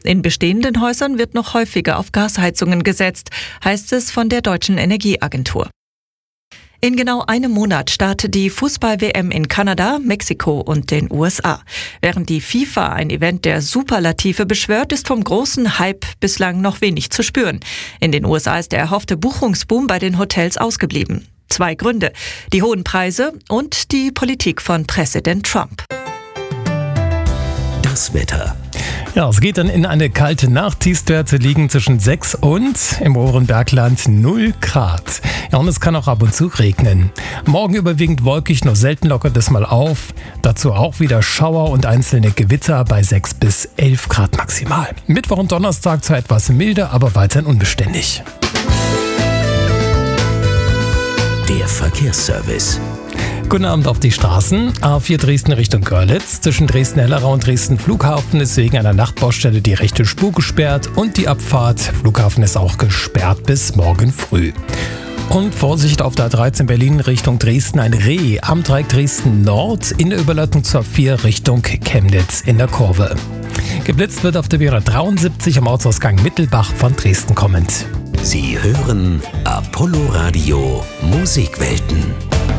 In bestehenden Häusern wird noch häufiger auf Gasheizungen gesetzt, heißt es von der Deutschen Energieagentur. In genau einem Monat startet die Fußball-WM in Kanada, Mexiko und den USA. Während die FIFA ein Event der Superlative beschwört, ist vom großen Hype bislang noch wenig zu spüren. In den USA ist der erhoffte Buchungsboom bei den Hotels ausgeblieben. 2 Gründe: die hohen Preise und die Politik von Präsident Trump. Das Wetter. Ja, es geht dann in eine kalte Nacht. Tiefstwerte liegen zwischen 6 und im oberen Bergland 0 Grad. Ja, und es kann auch ab und zu regnen. Morgen überwiegend wolkig, nur selten lockert es mal auf. Dazu auch wieder Schauer und einzelne Gewitter bei 6 bis 11 Grad maximal. Mittwoch und Donnerstag zwar etwas milder, aber weiterhin unbeständig. Der Verkehrsservice. Guten Abend auf die Straßen. A4 Dresden Richtung Görlitz. Zwischen Dresden-Hellerau und Dresden Flughafen ist wegen einer Nachtbaustelle die rechte Spur gesperrt und die Abfahrt Flughafen ist auch gesperrt bis morgen früh. Und Vorsicht auf der A13 Berlin Richtung Dresden, ein Reh am Dreieck Dresden Nord in der Überleitung zur 4 Richtung Chemnitz in der Kurve. Geblitzt wird auf der Vira 73 am Ortsausgang Mittelbach von Dresden kommend. Sie hören Apollo Radio Musikwelten.